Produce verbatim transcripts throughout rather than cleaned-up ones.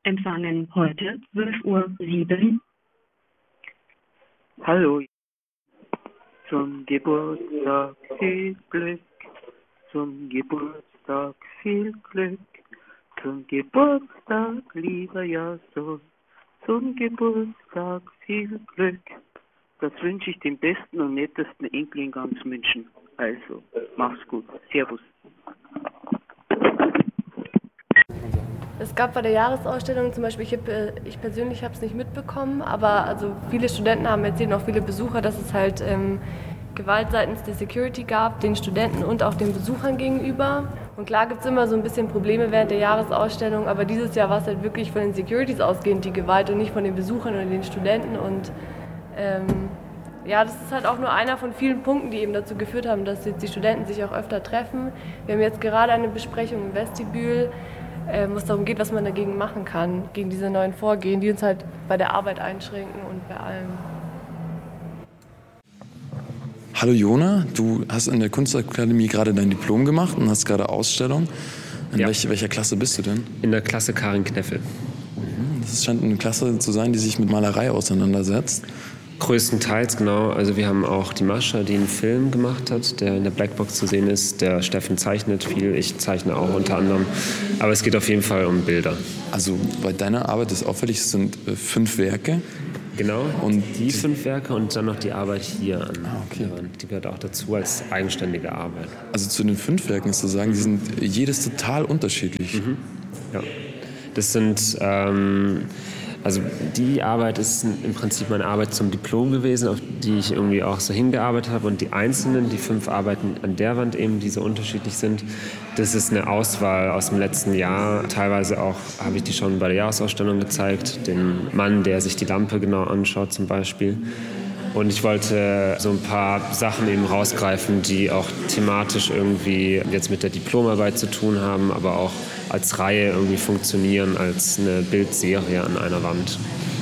Empfangen heute zwölf Uhr sieben. Hallo. Zum Geburtstag viel Glück, zum Geburtstag viel Glück, zum Geburtstag, lieber Jason, zum Geburtstag viel Glück. Das wünsche ich dem besten und nettesten Enkel in ganz München. Also, mach's gut. Servus. Es gab bei der Jahresausstellung zum Beispiel, ich, hab, ich persönlich habe es nicht mitbekommen, aber also viele Studenten haben erzählt, und auch viele Besucher, dass es halt ähm, Gewalt seitens der Security gab, den Studenten und auch den Besuchern gegenüber. Und klar gibt es immer so ein bisschen Probleme während der Jahresausstellung, aber dieses Jahr war es halt wirklich von den Securities ausgehend die Gewalt und nicht von den Besuchern oder den Studenten. Und ähm, ja, das ist halt auch nur einer von vielen Punkten, die eben dazu geführt haben, dass jetzt die Studenten sich auch öfter treffen. Wir haben jetzt gerade eine Besprechung im Vestibül, wo es darum geht, was man dagegen machen kann, gegen diese neuen Vorgehen, die uns halt bei der Arbeit einschränken und bei allem. Hallo Jona, du hast in der Kunstakademie gerade dein Diplom gemacht und hast gerade Ausstellung. In ja. welch, welcher Klasse bist du denn? In der Klasse Karin Kneffel. Das scheint eine Klasse zu sein, die sich mit Malerei auseinandersetzt. Größtenteils, genau. Also wir haben auch die Mascha, die einen Film gemacht hat, der in der Blackbox zu sehen ist. Der Steffen zeichnet viel, ich zeichne auch unter anderem. Aber es geht auf jeden Fall um Bilder. Also bei deiner Arbeit ist auffällig, es sind äh, fünf Werke. Genau, und die fünf Werke und dann noch die Arbeit hier an ah, okay. der Wand. Die gehört auch dazu als eigenständige Arbeit. Also zu den fünf Werken ist zu sagen, die sind jedes total unterschiedlich. Mhm. Ja, das sind... Ähm, Also die Arbeit ist im Prinzip meine Arbeit zum Diplom gewesen, auf die ich irgendwie auch so hingearbeitet habe. Und die einzelnen, die fünf Arbeiten an der Wand eben, die so unterschiedlich sind, das ist eine Auswahl aus dem letzten Jahr. Teilweise auch habe ich die schon bei der Jahresausstellung gezeigt. Den Mann, der sich die Lampe genau anschaut zum Beispiel. Und ich wollte so ein paar Sachen eben rausgreifen, die auch thematisch irgendwie jetzt mit der Diplomarbeit zu tun haben, aber auch als Reihe irgendwie funktionieren, als eine Bildserie an einer Wand.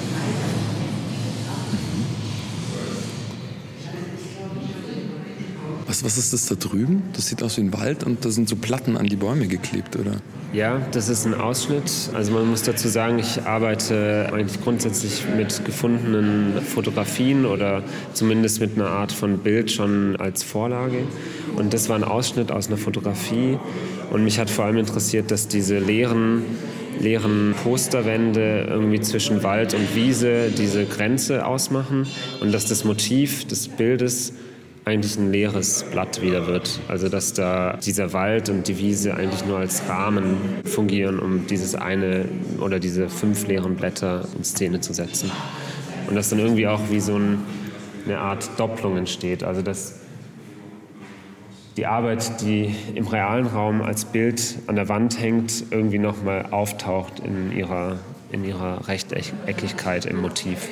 Was, was ist das da drüben? Das sieht aus wie ein Wald und da sind so Platten an die Bäume geklebt, oder? Ja, das ist ein Ausschnitt. Also man muss dazu sagen, ich arbeite eigentlich grundsätzlich mit gefundenen Fotografien oder zumindest mit einer Art von Bild schon als Vorlage. Und das war ein Ausschnitt aus einer Fotografie. Und mich hat vor allem interessiert, dass diese leeren, leeren Posterwände irgendwie zwischen Wald und Wiese diese Grenze ausmachen und dass das Motiv des Bildes eigentlich ein leeres Blatt wieder wird. Also dass da dieser Wald und die Wiese eigentlich nur als Rahmen fungieren, um dieses eine oder diese fünf leeren Blätter in Szene zu setzen. Und dass dann irgendwie auch wie so ein, eine Art Doppelung entsteht. Also dass die Arbeit, die im realen Raum als Bild an der Wand hängt, irgendwie nochmal auftaucht in ihrer, in ihrer Rechteckigkeit im Motiv.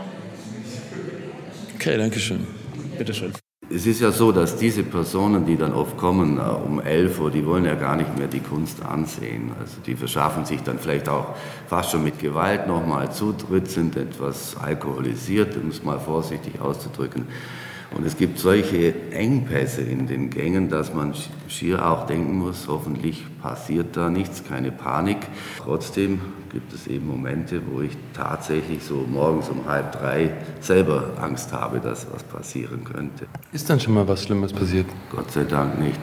Okay, danke schön. Bitteschön. Es ist ja so, dass diese Personen, die dann oft kommen um elf Uhr, die wollen ja gar nicht mehr die Kunst ansehen. Also die verschaffen sich dann vielleicht auch fast schon mit Gewalt nochmal Zutritt, sind etwas alkoholisiert, um es mal vorsichtig auszudrücken. Und es gibt solche Engpässe in den Gängen, dass man schier auch denken muss, hoffentlich passiert da nichts, keine Panik. Trotzdem gibt es eben Momente, wo ich tatsächlich so morgens um halb drei selber Angst habe, dass was passieren könnte. Ist dann schon mal was Schlimmes passiert? Gott sei Dank nicht.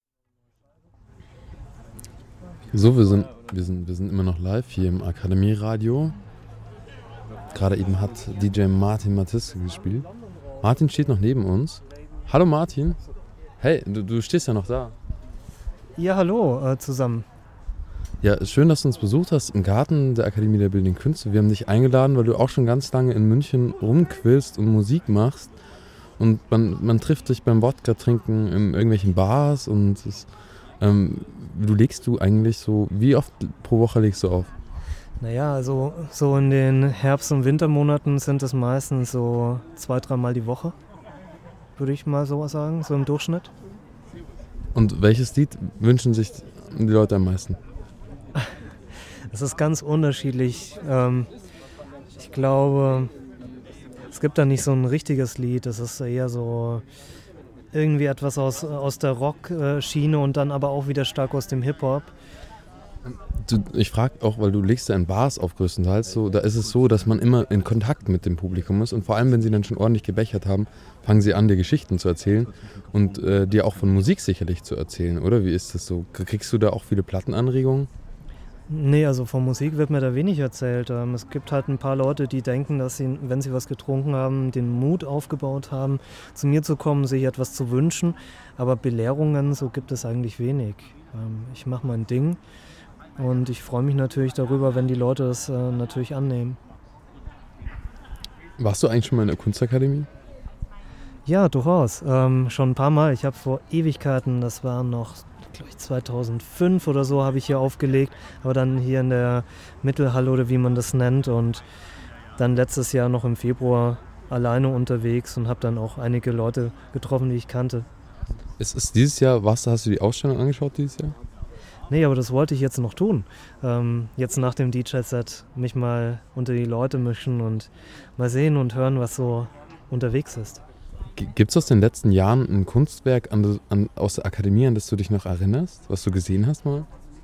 So, wir sind, wir sind, wir sind immer noch live hier im Akademieradio. Gerade eben hat D J Martin Matisse gespielt. Martin steht noch neben uns. Hallo Martin. Hey, du, du stehst ja noch da. Ja, hallo äh, zusammen. Ja, schön, dass du uns besucht hast im Garten der Akademie der Bildenden Künste. Wir haben dich eingeladen, weil du auch schon ganz lange in München rumquillst und Musik machst. Und man, man trifft dich beim Wodka-Trinken in irgendwelchen Bars. Und es, ähm, du legst du eigentlich so, wie oft pro Woche legst du auf? Naja, also so in den Herbst- und Wintermonaten sind es meistens so zwei, dreimal die Woche, würde ich mal so sagen, so im Durchschnitt. Und welches Lied wünschen sich die Leute am meisten? Es ist ganz unterschiedlich. Ich glaube, es gibt da nicht so ein richtiges Lied. Es ist eher so irgendwie etwas aus, aus der Rock-Schiene und dann aber auch wieder stark aus dem Hip-Hop. Du, ich frage auch, weil du legst ja in Bars auf größtenteils so, da ist es so, dass man immer in Kontakt mit dem Publikum ist und vor allem, wenn sie dann schon ordentlich gebechert haben, fangen sie an, dir Geschichten zu erzählen und äh, dir auch von Musik sicherlich zu erzählen, oder? Wie ist das so? Kriegst du da auch viele Plattenanregungen? Nee, also von Musik wird mir da wenig erzählt. Ähm, es gibt halt ein paar Leute, die denken, dass sie, wenn sie was getrunken haben, den Mut aufgebaut haben, zu mir zu kommen, sich etwas zu wünschen. Aber Belehrungen, so gibt es eigentlich wenig. Ähm, ich mache mein Ding und ich freue mich natürlich darüber, wenn die Leute das äh, natürlich annehmen. Warst du eigentlich schon mal in der Kunstakademie? Ja, durchaus. Ähm, schon ein paar Mal. Ich habe vor Ewigkeiten, das war noch, glaube ich, zweitausendfünf oder so, habe ich hier aufgelegt. Aber dann hier in der Mittelhalle oder wie man das nennt. Und dann letztes Jahr noch im Februar alleine unterwegs und habe dann auch einige Leute getroffen, die ich kannte. Es ist dieses Jahr, was, hast du die Ausstellung angeschaut dieses Jahr? Nee, aber das wollte ich jetzt noch tun. Ähm, jetzt nach dem D J-Set mich mal unter die Leute mischen und mal sehen und hören, was so unterwegs ist. Gibt es aus den letzten Jahren ein Kunstwerk an, an, aus der Akademie, an das du dich noch erinnerst, was du gesehen hast mal?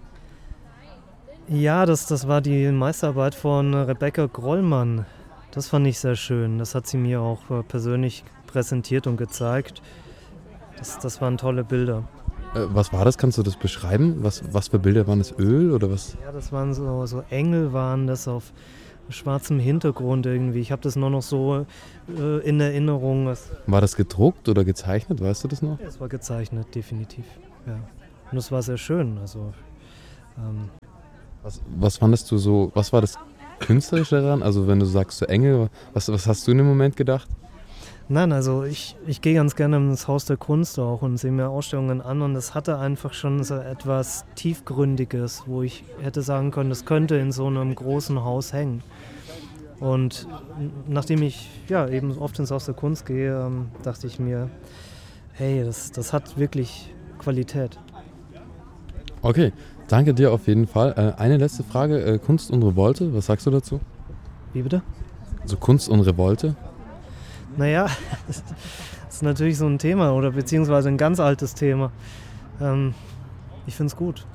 Ja, das, das war die Meisterarbeit von Rebecca Grollmann. Das fand ich sehr schön. Das hat sie mir auch persönlich präsentiert und gezeigt. Das, das waren tolle Bilder. Äh, was war das? Kannst du das beschreiben? Was, was für Bilder waren das? Öl oder was? Ja, das waren so, so Engel waren das auf schwarzem Hintergrund irgendwie. Ich habe das nur noch so äh, in Erinnerung. War das gedruckt oder gezeichnet? Weißt du das noch? Ja, es war gezeichnet, definitiv. Ja. Und es war sehr schön. Also, ähm was, was fandest du so, was war das Künstlerische daran? Also wenn du sagst so Engel, was, was hast du in dem Moment gedacht? Nein, also ich, ich gehe ganz gerne ins Haus der Kunst auch und sehe mir Ausstellungen an und es hatte einfach schon so etwas Tiefgründiges, wo ich hätte sagen können, das könnte in so einem großen Haus hängen. Und nachdem ich ja eben oft ins Haus der Kunst gehe, ähm, dachte ich mir, hey, das, das hat wirklich Qualität. Okay, danke dir auf jeden Fall. Äh, eine letzte Frage, äh, Kunst und Revolte, was sagst du dazu? Wie bitte? Also Kunst und Revolte? Naja, das ist natürlich so ein Thema oder beziehungsweise ein ganz altes Thema. Ähm, ich finde es gut.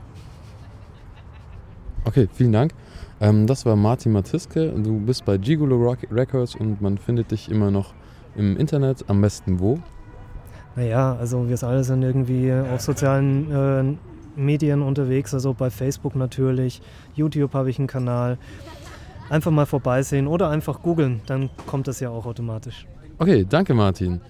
Okay, vielen Dank. Ähm, das war Martin Matiske. Du bist bei Gigolo Records und man findet dich immer noch im Internet. Am besten wo? Naja, also wir alle sind irgendwie auf sozialen äh, Medien unterwegs, also bei Facebook natürlich. YouTube habe ich einen Kanal. Einfach mal vorbeisehen oder einfach googeln, dann kommt das ja auch automatisch. Okay, danke Martin.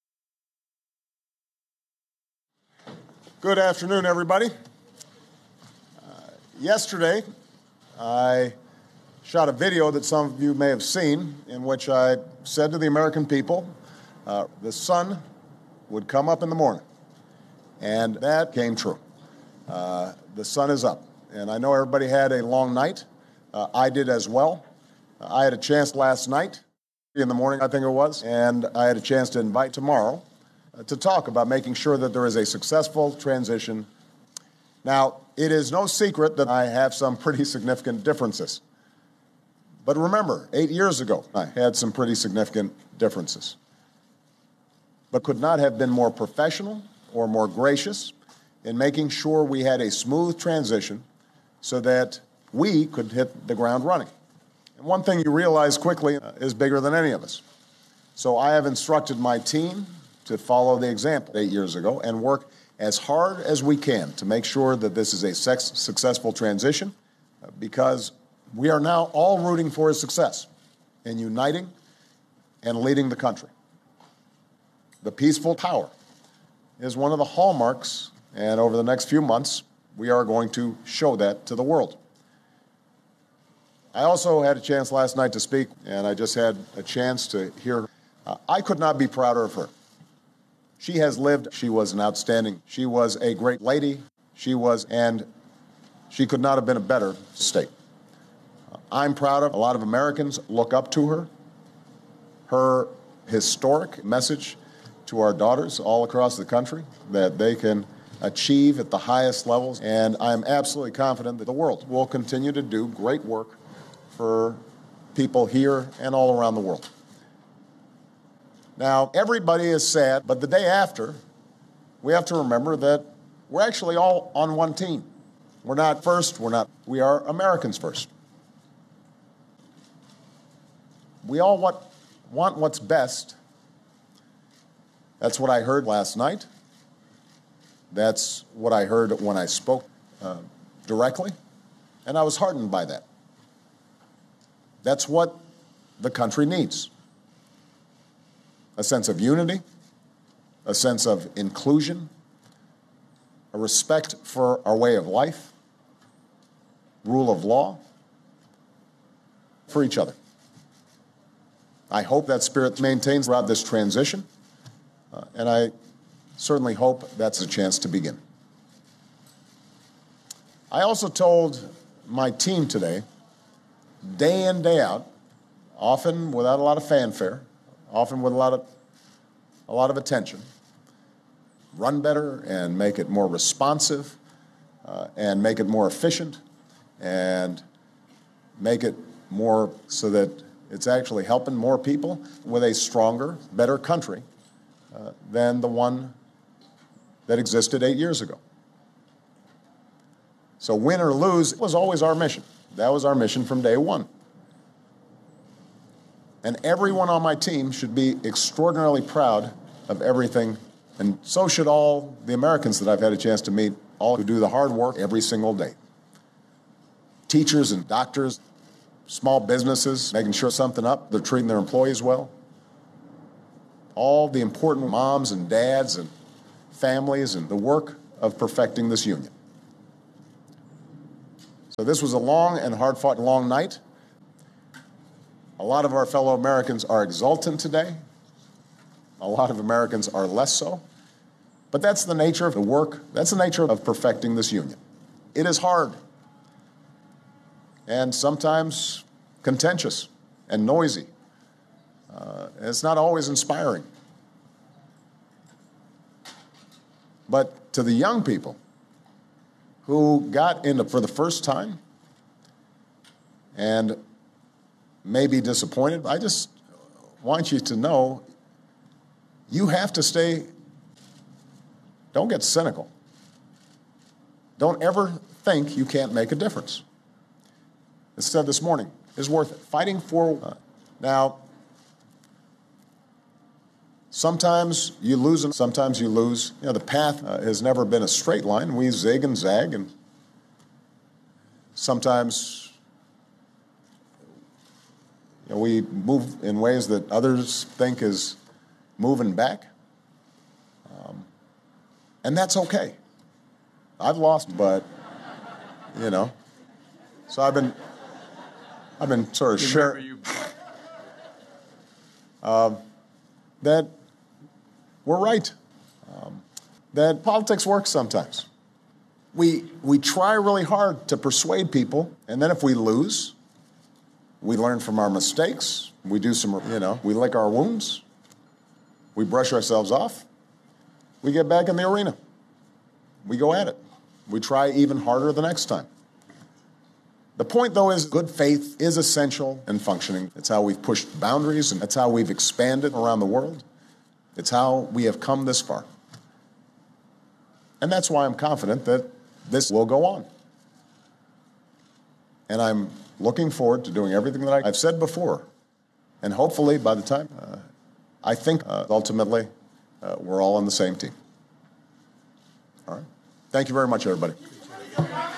Good afternoon, everybody. Uh, yesterday, I shot a video that some of you may have seen in which I said to the American people, uh, the sun would come up in the morning. And that came true. Uh, the sun is up. And I know everybody had a long night. Uh, I did as well. Uh, I had a chance last night, in the morning I think it was, and I had a chance to invite tomorrow uh, to talk about making sure that there is a successful transition. Now, it is no secret that I have some pretty significant differences. But remember, eight years ago, I had some pretty significant differences. But could not have been more professional or more gracious in making sure we had a smooth transition so that we could hit the ground running. And one thing you realize quickly uh, is bigger than any of us. So I have instructed my team to follow the example eight years ago and work as hard as we can to make sure that this is a sex- successful transition uh, because we are now all rooting for his success in uniting and leading the country. The peaceful power is one of the hallmarks, and over the next few months, we are going to show that to the world. I also had a chance last night to speak, and I just had a chance to hear. Uh, I could not be prouder of her. She has lived. She was an outstanding. She was a great lady. She was, and she could not have been a better state. Uh, I'm proud of. A lot of Americans look up to her. Her historic message to our daughters all across the country that they can achieve at the highest levels, and I'm absolutely confident that the world will continue to do great work for people here and all around the world. Now, everybody is sad, but the day after, we have to remember that we're actually all on one team. We're not first, we're not, we are Americans first. We all want, want what's best. That's what I heard last night. That's what I heard when I spoke uh, directly, and I was heartened by that. That's what the country needs. A sense of unity, a sense of inclusion, a respect for our way of life, rule of law, for each other. I hope that spirit maintains throughout this transition, uh, and I certainly hope that's a chance to begin. I also told my team today, day in, day out, often without a lot of fanfare, often with a lot of, a lot of attention, run better and make it more responsive uh, and make it more efficient and make it more so that it's actually helping more people with a stronger, better country uh, than the one that existed eight years ago. So win or lose was always our mission. That was our mission from day one. And everyone on my team should be extraordinarily proud of everything, and so should all the Americans that I've had a chance to meet, all who do the hard work every single day. Teachers and doctors, small businesses, making sure something up, they're treating their employees well. All the important moms and dads and families and the work of perfecting this union. So this was a long and hard-fought long night. A lot of our fellow Americans are exultant today. A lot of Americans are less so. But that's the nature of the work. That's the nature of perfecting this union. It is hard and sometimes contentious and noisy. Uh, it's not always inspiring. But to the young people who got into for the first time and may be disappointed, I just want you to know you have to stay, don't get cynical. Don't ever think you can't make a difference. As I said this morning, it's worth it. Fighting for, uh, now, sometimes you lose and sometimes you lose. You know, the path uh, has never been a straight line. We zig and zag, and sometimes you know, we move in ways that others think is moving back. Um, and that's okay. I've lost, but, you know, so I've been, I've been sort of sharing uh, that we're right, um, that politics works sometimes. We, we try really hard to persuade people, and then if we lose, we learn from our mistakes, we do some, you know, we lick our wounds, we brush ourselves off, we get back in the arena. We go at it. We try even harder the next time. The point, though, is good faith is essential in functioning. It's how we've pushed boundaries, and that's how we've expanded around the world. It's how we have come this far. And that's why I'm confident that this will go on. And I'm looking forward to doing everything that I, I've said before. And hopefully, by the time, uh, I think uh, ultimately, uh, we're all on the same team. All right. Thank you very much, everybody.